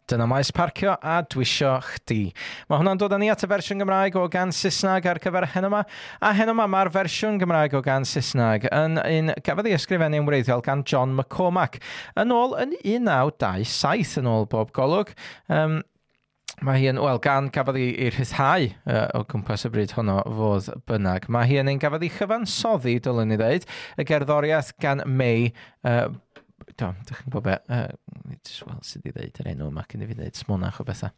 Dyna maes parcio a dwisio chdi. Mae hwnna'n dod â ni at y fersiwn Gymraeg o gan Saesneg ar gyfer hyn yma. A hyn yma mae'r fersiwn Gymraeg o gan Saesneg yn un gafodd ei ysgrifennu'n wreiddiol gan John McCormack yn ôl yn 1927 yn ôl bob golwg. Mae hi yn, wel, gan gafodd ei rhyddhau o gwmpas y bryd honno fodd bynnag. Mae hi yn un gafodd ei chyfansoddi, dylwn i ddeud, y gerddoriaeth gan May ydych chi'n gwybod be, wel, sydd i ddeud yr enw yma cyn i fi ddeud smonach o bethau.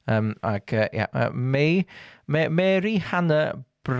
Mary Hannah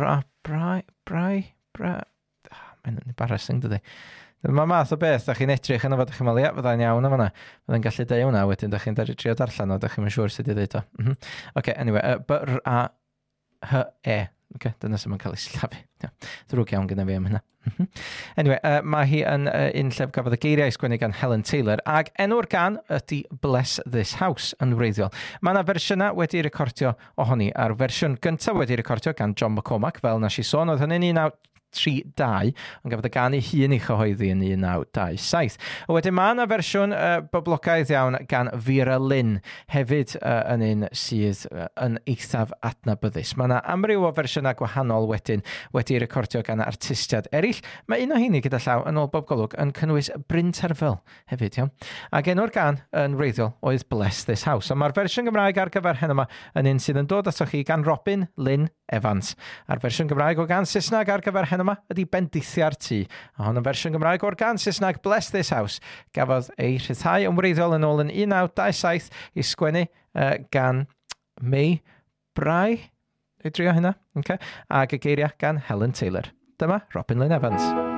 mae'n embarrassing, dydy. Mae math o beth, da chi'n edrych yna fod chi'n meddwl, fyddai'n iawn am hwnna. Fyddai'n gallu deud hwnna, wedyn da chi'n trio darllen o, da chi'n siŵr sydd i ddeud o. Anyway, B-R-A-H-E. Dyna sy'n cael ei sillafu. Ddrwg iawn gyda fi am hynna. Anyway, mae hi yn un llef gafodd y geiriau sgwennu gan Helen Taylor, ag enw'r gan ydy Bless This House yn wreiddiol. Mae yna fersiynau wedi recordio ohoni, a'r fersiwn gyntaf wedi recordio gan John McCormack, fel nes i sôn, oedd hynny'n 1932, ond gafodd y gan ei hun ei chyhoeddi yn 1927. Wedyn mae yna fersiwn boblogaidd iawn gan Vera Lynn, hefyd yn un sydd yn eithaf adnabyddus. Mae yna amryw o fersiynau gwahanol wedyn wedi recordio gan artistiad eraill. Mae un o heini gyda llaw yn ôl bob golwg yn cynnwys Bryn Terfel hefyd, iawn. Ac enw'r gan yn wreiddiol oedd Bless This House. Ond mae'r fersiwn Gymraeg ar gyfer hyn yma yn un sydd yn dod atoch chi gan Robin Lynn Evans. A'r fersiwn Gymraeg o gan Saesneg ar gyfer hyn yma ydy Bendithia'r Tŷ. A hon yn fersiwn Gymraeg o'r gan Saesneg Bless This House gafodd ei rhyddhau yn wreiddiol yn ôl yn 1927 i sgwennu gan May Brai. Ei drio hynna. Ac y geiriau gan Helen Taylor. Dyma Robin Lynn Evans.